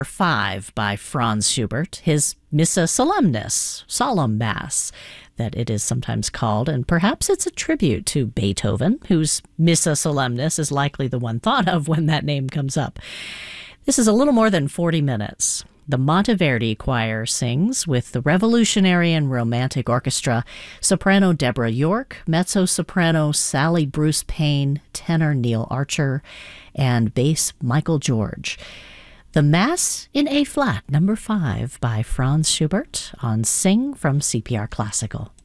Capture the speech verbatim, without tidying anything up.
Five by Franz Schubert, his Missa Solemnis, Solemn Mass, that it is sometimes called, and perhaps it's a tribute to Beethoven, whose Missa Solemnis is likely the one thought of when that name comes up. This is a little more than forty minutes. The Monteverdi Choir sings with the Revolutionary and Romantic Orchestra, soprano Deborah York, mezzo-soprano Sally Bruce Payne, tenor Neil Archer, and bass Michael George. The Mass in A-flat, number five by Franz Schubert on Sing from C P R Classical.